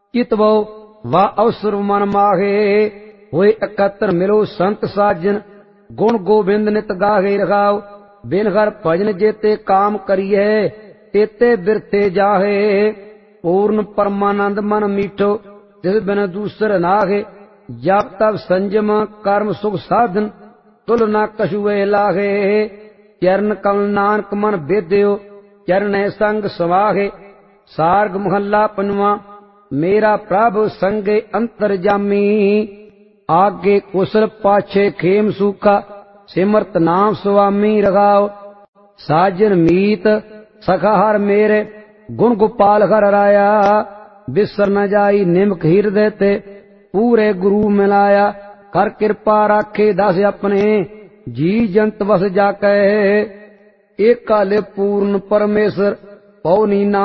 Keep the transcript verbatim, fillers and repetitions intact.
चितवो वा अवसर मन माहे होए एकत्र मिलो संत साजन गुण गोबिंद नित गाहे रखाओ बिन हर भजन जेते काम करिए तेते बिरते जाहे पूर्ण परमानंद मन मीठो तिस बिन दूसर नाहे जब तब संयम कर्म सुख साधन तुल न कछुए लागे चरण कमल नानक मन बेद्यो चरण संग सवाहे सार्ग महला पंजवा मेरा प्रभु संगे अंतर जामी आगे कुशल पाछे खेम सूखा सिमरत नाम स्वामी रखाओ साजन मीत सखा हर मेरे गुण गोपाल हर राया बिसर न जाई निमक हृदय ते पूरे गुरु मिलाया कर कृपा राखे दस अपने जी जंत वस जाके एकाले पूर्ण परमेश्वर पौनी